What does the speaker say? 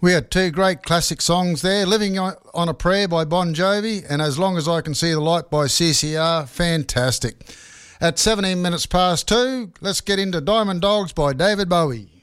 We had two great classic songs there, Living on a Prayer by Bon Jovi and As Long as I Can See the Light by CCR. Fantastic. At 17 minutes past 2, let's get into Diamond Dogs by David Bowie.